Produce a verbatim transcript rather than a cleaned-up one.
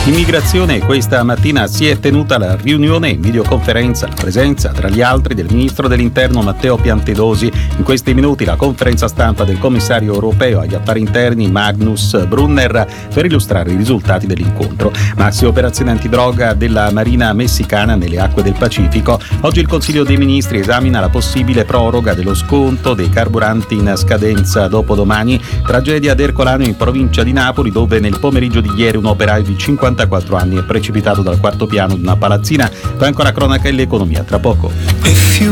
Immigrazione. Questa mattina si è tenuta la riunione in videoconferenza, la presenza tra gli altri del ministro dell'interno Matteo Piantedosi. In questi minuti la conferenza stampa del commissario europeo agli affari interni Magnus Brunner per illustrare i risultati dell'incontro. Maxi operazione antidroga della Marina messicana nelle acque del Pacifico. Oggi il Consiglio dei Ministri esamina la possibile proroga dello sconto dei carburanti in scadenza dopodomani. Tragedia ad Ercolano in provincia di Napoli, dove nel pomeriggio di ieri un operaio di cinquantaquattro anni è precipitato dal quarto piano di una palazzina. Poi ancora cronaca e l'economia tra poco.